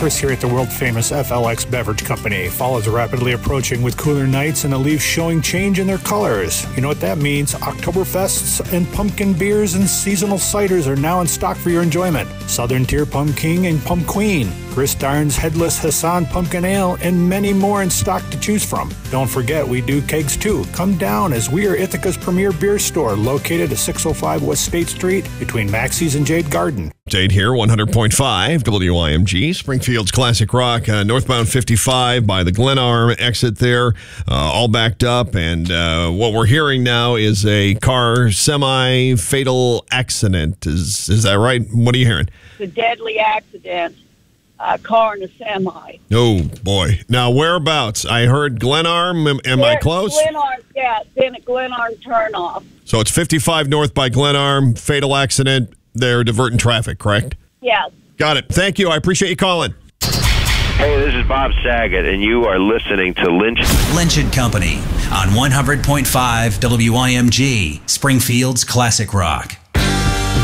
Chris here at the world-famous FLX Beverage Company. Fall is rapidly approaching with cooler nights and the leaves showing change in their colors. You know what that means? Oktoberfests and pumpkin beers and seasonal ciders are now in stock for your enjoyment. Southern Tier Pumpkin and Pump Queen, Chris Darn's Headless Hassan Pumpkin Ale, and many more in stock to choose from. Don't forget, we do kegs too. Come down as we are Ithaca's premier beer store located at 605 West State Street between Maxie's and Jade Garden. Update here, 100.5 WYMG, Springfield's Classic Rock, northbound 55 by the Glenarm exit there, all backed up. And what we're hearing now is a car semi-fatal accident. Is that right? What are you hearing? It's a deadly accident. A car and a semi. Oh, boy. Now, whereabouts? I heard Glenarm. Am I close? Glenarm, yeah. Then at Glenarm turnoff. So it's 55 north by Glenarm, fatal accident. They're diverting traffic, correct? Yes. Got it. Thank you. I appreciate you calling. Hey, this is Bob Saget, and you are listening to Lynch & Company on 100.5 WYMG, Springfield's Classic Rock.